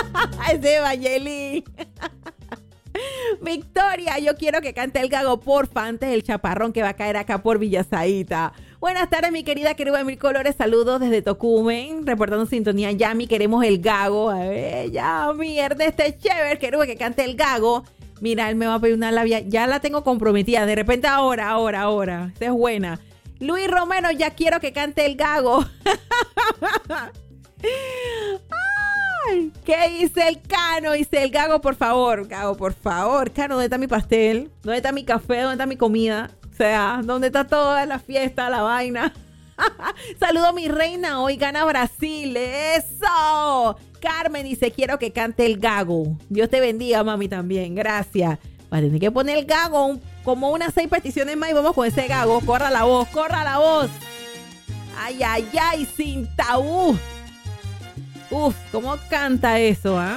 Ese Evangeli. Victoria, yo quiero que cante el Gago, porfa, antes del chaparrón que va a caer acá por Villasaíta. Buenas tardes, mi querida Querubá de Mil Colores. Saludos desde Tocumen, reportando sintonía. Yami, queremos el Gago. A ver, Yami, Ernesto Echever, Querubá, que cante el Gago. Mira, él me va a pedir una labia. Ya la tengo comprometida. De repente ahora. Esta es buena. Luis Romero, ya quiero que cante el Gago. Ay, ¿qué dice el Cano? Dice el Gago, por favor. Gago, por favor. Cano, ¿dónde está mi pastel? ¿Dónde está mi café? ¿Dónde está mi comida? O sea, ¿dónde está toda la fiesta, la vaina? Saludo, mi reina. Hoy gana Brasil. ¡Eso! Carmen dice, quiero que cante el Gago. Dios te bendiga, mami, también. Gracias. Va a tener que poner el Gago como unas 6 peticiones más y vamos con ese Gago. Corra la voz, corra la voz. Ay, ay, ay, sin tabú. Uf, ¿cómo canta eso, ah?